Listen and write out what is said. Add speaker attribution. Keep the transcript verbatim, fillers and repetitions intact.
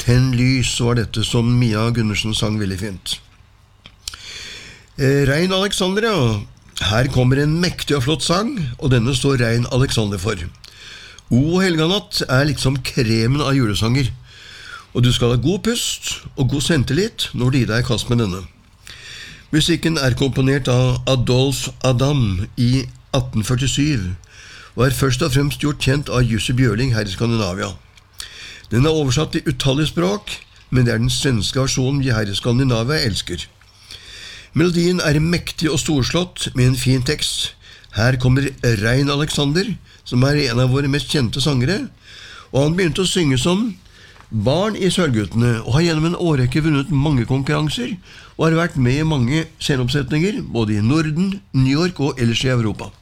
Speaker 1: Tenn lys var dette som Mia Gundersen sang veldig fint. Eh, Rein Alexander, ja. Her kommer en mektig og flott sang, og denne står Rein Alexander for. O helganatt er liksom kremen av julesanger, og du skal ha god pust og god sentelit når du gir deg i kast med denne. Musikken er komponert av Adolf Adam i atten førtisju, og er først og fremst gjort kjent av Jussi Bjørling her i Skandinavia. Den er oversatt til utallige språk, men det er den svenske versjonen vi her i Skandinavia elsker. Melodien er mektig og storslått med en fin tekst. Her kommer Rein Alexander, som er en av våre mest kjente sangere, og han begynte å synge som barn i Sølvguttene, og har gjennom en årrekke vunnet mange konkurranser, og har vært med i mange sceneoppsetninger, både i Norden, New York og ellers i Europa.